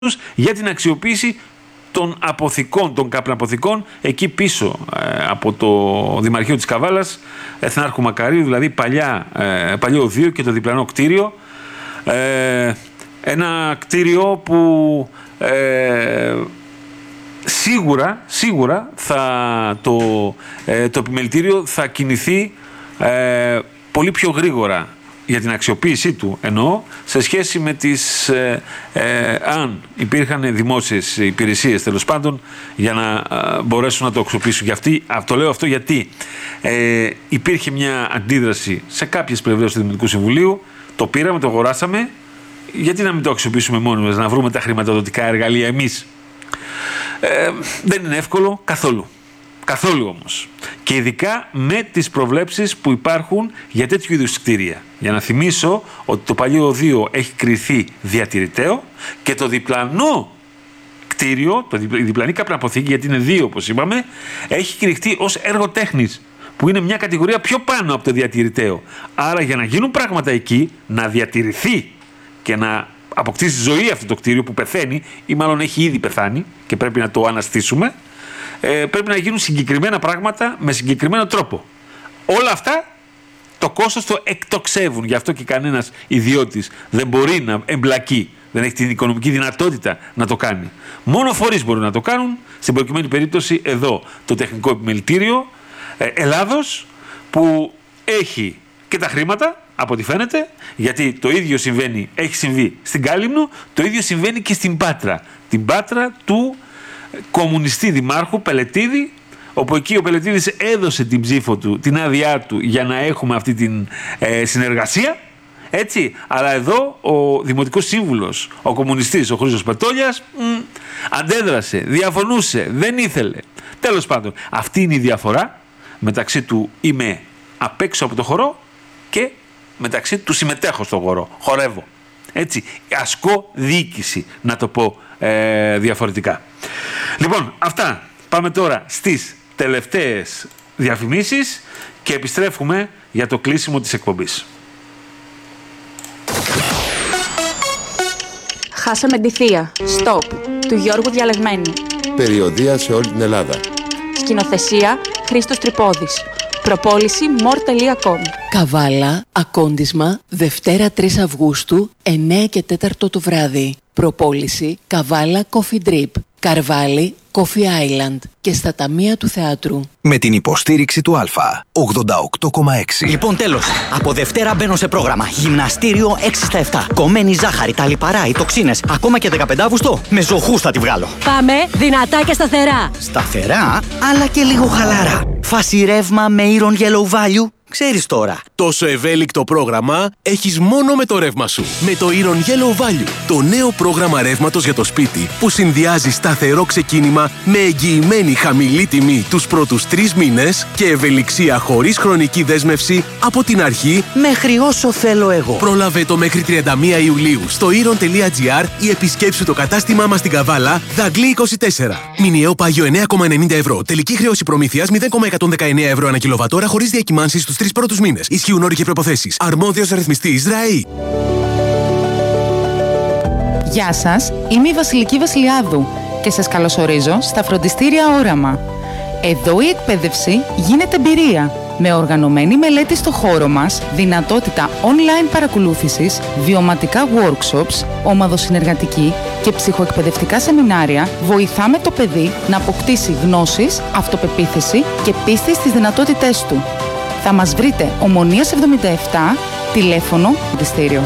για την αξιοποίηση των αποθηκών, των καπναποθηκών εκεί πίσω από το Δημαρχείο της Καβάλας, Εθνάρχου Μακαρίου, δηλαδή παλιό οδείο και το διπλανό κτίριο. Ένα κτίριο που σίγουρα το επιμελητήριο θα κινηθεί πολύ πιο γρήγορα για την αξιοποίησή του, εννοώ, σε σχέση με τις αν υπήρχαν δημόσιες υπηρεσίες, τέλος πάντων, για να μπορέσουν να το αξιοποιήσουν. Το λέω αυτό γιατί υπήρχε μια αντίδραση σε κάποιες πλευρές του Δημοτικού Συμβουλίου, το πήραμε, το αγοράσαμε, γιατί να μην το αξιοποιήσουμε μόνοι μας, να βρούμε τα χρηματοδοτικά εργαλεία εμείς. Δεν είναι εύκολο καθόλου όμως. Και ειδικά με τις προβλέψεις που υπάρχουν για τέτοιου είδους κτίρια. Για να θυμίσω ότι το παλιό οδείο έχει κριθεί διατηρηταίο και το διπλανό κτίριο, η διπλανή καπναποθήκη, γιατί είναι δύο όπως είπαμε, έχει κριθεί ως έργο τέχνης, που είναι μια κατηγορία πιο πάνω από το διατηρηταίο. Άρα για να γίνουν πράγματα εκεί, να διατηρηθεί και να αποκτήσει ζωή αυτό το κτίριο που πεθαίνει, ή μάλλον έχει ήδη πεθάνει και πρέπει να το αναστήσουμε, πρέπει να γίνουν συγκεκριμένα πράγματα με συγκεκριμένο τρόπο. Όλα αυτά το κόστος το εκτοξεύουν. Γι' αυτό και κανένας ιδιώτης δεν μπορεί να εμπλακεί, δεν έχει την οικονομική δυνατότητα να το κάνει. Μόνο φορείς μπορούν να το κάνουν. Στην προκειμένη περίπτωση εδώ το Τεχνικό Επιμελητήριο Ελλάδος, που έχει και τα χρήματα, από ό,τι φαίνεται, γιατί το ίδιο έχει συμβεί στην Κάλυμνο, το ίδιο συμβαίνει και στην Πάτρα. Την Πάτρα του κομμουνιστή δημάρχου Πελετίδη, όπου εκεί ο Πελετίδης έδωσε την ψήφο του, την άδειά του, για να έχουμε αυτή την συνεργασία, έτσι. Αλλά εδώ ο δημοτικός σύμβουλος, ο κομμουνιστής, ο Χρήστος Πετόλιας, αντέδρασε, διαφωνούσε, δεν ήθελε. Τέλος πάντων, αυτή είναι η διαφορά μεταξύ του είμαι απ' έξω από το χορό και μεταξύ του συμμετέχω στο χορό, χορεύω. Έτσι, ασκώ διοίκηση, να το πω διαφορετικά. Λοιπόν, αυτά. Πάμε τώρα στις τελευταίες διαφημίσεις και επιστρέφουμε για το κλείσιμο της εκπομπής. Χάσαμε τη θεία. Stop. Του Γιώργου Διαλεγμένη. Περιοδεία σε όλη την Ελλάδα. Σκηνοθεσία Χρήστος Τρυπώδης. Προπόληση more.com. Καβάλα, ακόντισμα, Δευτέρα 3 Αυγούστου, 9 και 4 το βράδυ. Προπόληση Καβάλα Coffee Drip, Καρβάλι Coffee Island και στα ταμεία του θεάτρου. Με την υποστήριξη του Α, 88,6. Λοιπόν, τέλος. Από Δευτέρα μπαίνω σε πρόγραμμα. Γυμναστήριο 6 στα 7. Κομμένη ζάχαρη, τα λιπαρά, οι τοξίνες. Ακόμα και 15 Αυγούστου με ζωχούς θα τη βγάλω. Πάμε δυνατά και σταθερά. Σταθερά, αλλά και λίγο χαλάρα. Φάση ρεύμα με Iron Yellow Value. Ξέρεις τώρα. Τόσο ευέλικτο πρόγραμμα έχεις μόνο με το ρεύμα σου. Με το Iron Yellow Value, το νέο πρόγραμμα ρεύματος για το σπίτι που συνδυάζει σταθερό ξεκίνημα με εγγυημένη χαμηλή τιμή τους πρώτους 3 μήνες και ευελιξία χωρίς χρονική δέσμευση από την αρχή μέχρι όσο θέλω εγώ. Πρόλαβε το μέχρι 31 Ιουλίου στο iron.gr ή επισκέψου το κατάστημά μας στην Καβάλα, Δαγκλή 24. Μηνιαίο πάγιο 9,90 ευρώ. Τελική χρέωση προμήθειας 0,119 ευρώ ανά κιλοβατόρα χωρίς διακυμάνσεις στους 3 πρώτους μήνες. Ισχύουν όροι και προϋποθέσεις. Αρμόδιος ρυθμιστής ΔΡΑΗ. Γεια σας, είμαι η Βασιλική Βασιλιάδου και σας καλωσορίζω στα φροντιστήρια Όραμα. Εδώ η εκπαίδευση γίνεται εμπειρία. Με οργανωμένη μελέτη στο χώρο μας, δυνατότητα online παρακολούθησης, βιωματικά workshops, ομαδοσυνεργατική και ψυχοεκπαιδευτικά σεμινάρια, βοηθάμε το παιδί να αποκτήσει γνώσεις, αυτοπεποίθηση και πίστη στις δυνατότητές του. Θα μας βρείτε Ομονίας 77, τηλέφωνο, φροντιστήριο.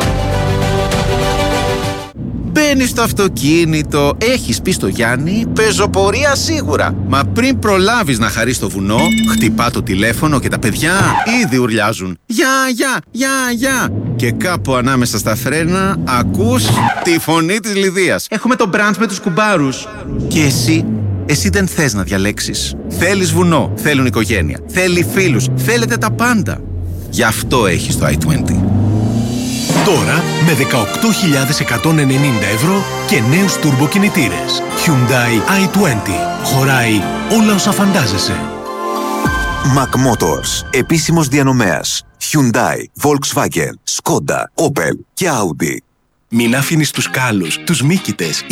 Μπαίνεις στο αυτοκίνητο, έχεις πει στο Γιάννη, πεζοπορία σίγουρα. Μα πριν προλάβεις να χαρείς το βουνό, χτυπά το τηλέφωνο και τα παιδιά ήδη ουρλιάζουν. Γεια. Και κάπου ανάμεσα στα φρένα ακούς τη φωνή της Λιδίας. Έχουμε το μπραντς με τους κουμπάρους. Και εσύ δεν θες να διαλέξεις. Θέλεις βουνό, θέλουν οικογένεια, θέλει φίλους, θέλετε τα πάντα. Γι' αυτό έχεις το i20. Τώρα με 18.190 ευρώ και νέους τουρμποκινητήρες. Hyundai i20. Χωράει όλα όσα φαντάζεσαι. Mac Motors. Επίσημος διανομέας. Hyundai, Volkswagen, Skoda, Opel και Audi. Μην αφήνεις τους κάλους, τους μύκητες